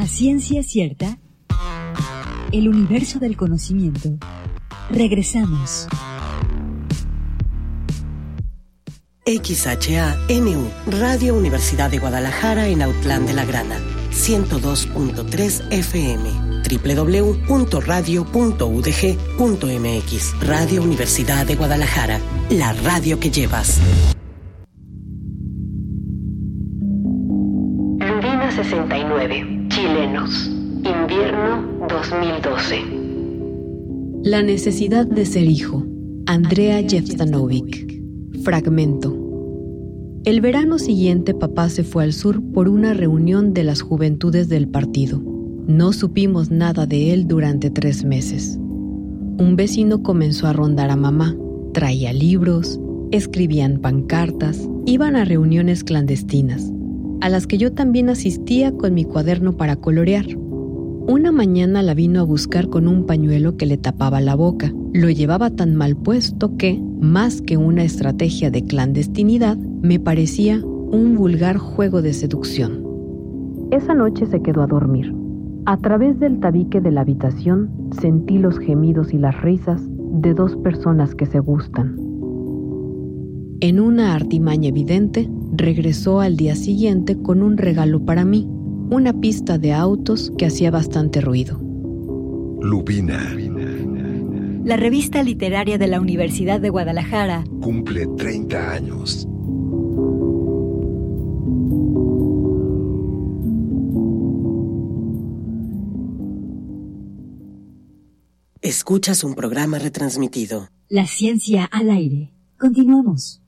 ciencia cierta, el universo del conocimiento. Regresamos. XHANU, Radio Universidad de Guadalajara en Autlán de la Grana, 102.3 FM, www.radio.udg.mx. Radio Universidad de Guadalajara, la radio que llevas. Andina 69, chilenos, invierno 2012. La necesidad de ser hijo, Andrea Jefstanovic. Fragmento. El verano siguiente papá se fue al sur por una reunión de las juventudes del partido. No supimos nada de él durante 3 meses. Un vecino comenzó a rondar a mamá. Traía libros, escribían pancartas, iban a reuniones clandestinas, a las que yo también asistía con mi cuaderno para colorear. Una mañana la vino a buscar con un pañuelo que le tapaba la boca. Lo llevaba tan mal puesto que, más que una estrategia de clandestinidad, me parecía un vulgar juego de seducción. Esa noche se quedó a dormir. A través del tabique de la habitación sentí los gemidos y las risas de 2 personas que se gustan. En una artimaña evidente, regresó al día siguiente con un regalo para mí, una pista de autos que hacía bastante ruido. Lubina, La revista literaria de la Universidad de Guadalajara, cumple 30 años. Escuchas un programa retransmitido. La ciencia al aire. Continuamos.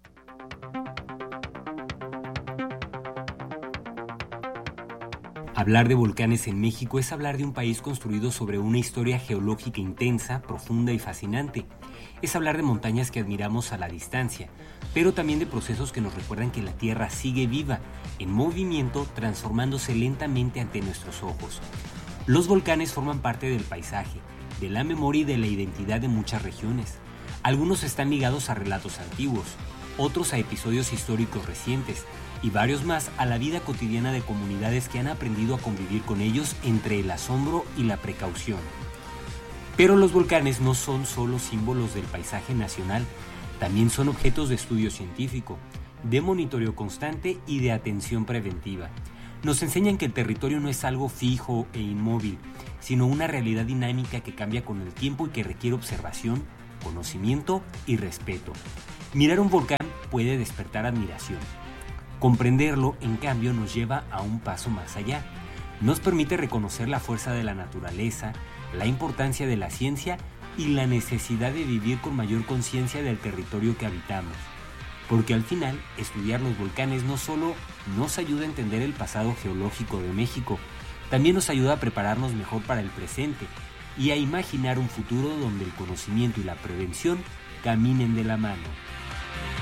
Hablar de volcanes en México es hablar de un país construido sobre una historia geológica intensa, profunda y fascinante. Es hablar de montañas que admiramos a la distancia, pero también de procesos que nos recuerdan que la Tierra sigue viva, en movimiento, transformándose lentamente ante nuestros ojos. Los volcanes forman parte del paisaje, de la memoria y de la identidad de muchas regiones. Algunos están ligados a relatos antiguos, otros a episodios históricos recientes, y varios más a la vida cotidiana de comunidades que han aprendido a convivir con ellos entre el asombro y la precaución. Pero los volcanes no son solo símbolos del paisaje nacional, también son objetos de estudio científico, de monitoreo constante y de atención preventiva. Nos enseñan que el territorio no es algo fijo e inmóvil, sino una realidad dinámica que cambia con el tiempo y que requiere observación, conocimiento y respeto. Mirar un volcán puede despertar admiración. Comprenderlo, en cambio, nos lleva a un paso más allá. Nos permite reconocer la fuerza de la naturaleza, la importancia de la ciencia y la necesidad de vivir con mayor conciencia del territorio que habitamos. Porque al final, estudiar los volcanes no solo nos ayuda a entender el pasado geológico de México, también nos ayuda a prepararnos mejor para el presente y a imaginar un futuro donde el conocimiento y la prevención caminen de la mano.